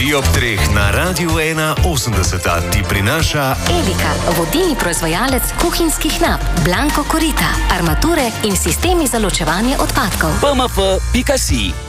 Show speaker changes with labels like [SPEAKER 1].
[SPEAKER 1] Tri ob treh na Radiu 81 ti prinaša
[SPEAKER 2] Elika, vodilni proizvajalec kuhinjskih nap, Blanko korita, armature in sistemi za ločevanje odpadkov.
[SPEAKER 3] PMF.si